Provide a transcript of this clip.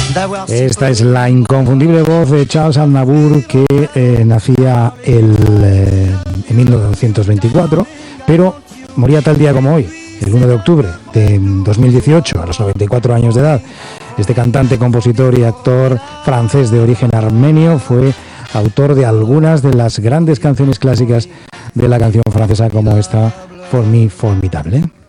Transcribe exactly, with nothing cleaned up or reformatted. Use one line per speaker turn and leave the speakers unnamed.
Esta es la inconfundible voz de Charles Aznavour, que eh, nacía el, eh, en mil novecientos veinticuatro, pero moría tal día como hoy, el uno de octubre de dos mil dieciocho, a los noventa y cuatro años de edad. Este cantante, compositor y actor francés de origen armenio fue autor de algunas de las grandes canciones clásicas de la canción francesa, como esta For Me Formidable.